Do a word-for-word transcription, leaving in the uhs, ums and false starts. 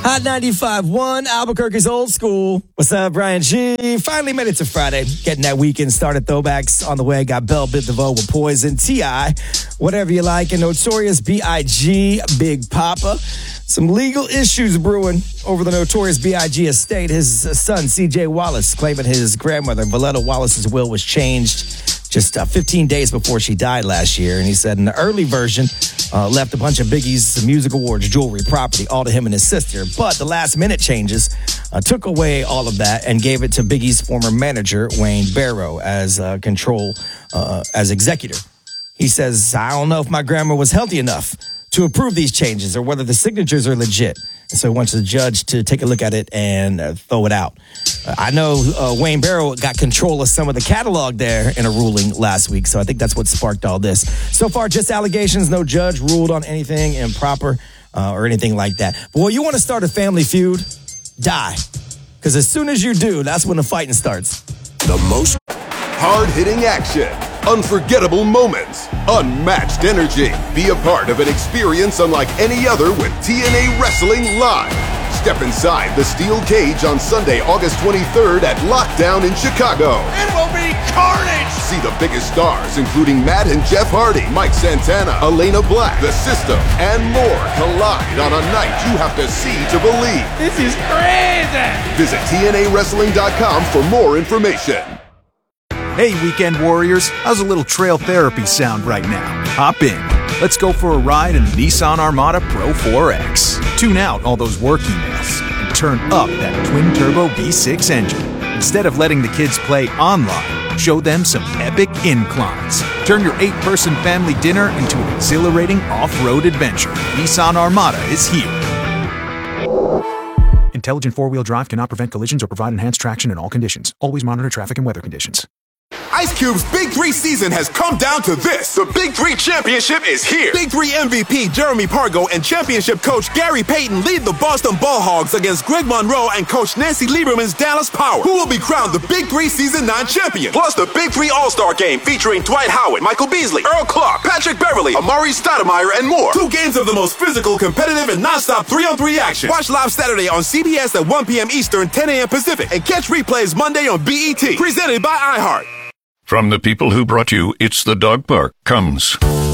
Hot ninety-five point one, Albuquerque's old school. What's up, Brian G? Finally made it to Friday. Getting that weekend started. Throwbacks on the way. Got Bell Biv DeVoe with Poison, T I, Whatever You Like, and Notorious B I G, Big Papa. Some legal issues brewing over the Notorious B I G estate. His son, C J Wallace, claiming his grandmother, Valetta Wallace's will was changed just uh, fifteen days before she died last year. And he said in the early version, uh, left a bunch of Biggie's music awards, jewelry, property, all to him and his sister. But the last minute changes uh, took away all of that and gave it to Biggie's former manager, Wayne Barrow, as uh, control, uh, as executor. He says, I don't know if my grandma was healthy enough to approve these changes or whether the signatures are legit. And so he wants the judge to take a look at it and uh, throw it out. Uh, I know uh, Wayne Barrow got control of some of the catalog there in a ruling last week, so I think that's what sparked all this. So far, just allegations. No judge ruled on anything improper uh, or anything like that. But well, you want to start a family feud? Die. Because as soon as you do, that's when the fighting starts. The most hard-hitting action, unforgettable moments, unmatched energy. Be a part of an experience unlike any other with T N A Wrestling Live. Step inside the steel cage on Sunday, August twenty-third at Lockdown in Chicago. It will be carnage! See the biggest stars, including Matt and Jeff Hardy, Mike Santana, Elena Black, The System, and more collide on a night you have to see to believe. This is crazy! Visit T N A wrestling dot com for more information. Hey, Weekend Warriors, how's a little trail therapy sound right now? Hop in. Let's go for a ride in the Nissan Armada Pro four X. Tune out all those work emails and turn up that twin-turbo V six engine. Instead of letting the kids play online, show them some epic inclines. Turn your eight-person family dinner into an exhilarating off-road adventure. Nissan Armada is here. Intelligent four-wheel drive cannot prevent collisions or provide enhanced traction in all conditions. Always monitor traffic and weather conditions. Ice Cube's Big Three season has come down to this. The Big Three Championship is here. Big Three M V P Jeremy Pargo and championship coach Gary Payton lead the Boston Ball Hogs against Greg Monroe and coach Nancy Lieberman's Dallas Power, who will be crowned the Big Three Season nine champion. Plus the Big Three All-Star Game featuring Dwight Howard, Michael Beasley, Earl Clark, Patrick Beverly, Amari Stoudemire, and more. Two games of the most physical, competitive, and non-stop three-on-three action. Watch live Saturday on C B S at one p.m. Eastern, ten a.m. Pacific, and catch replays Monday on B E T. Presented by iHeart. From the people who brought you It's the Dog Park comes